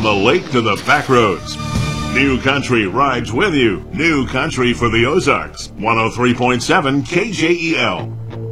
the lake to the back roads. New Country rides with you. New Country for the Ozarks. 103.7 KJEL.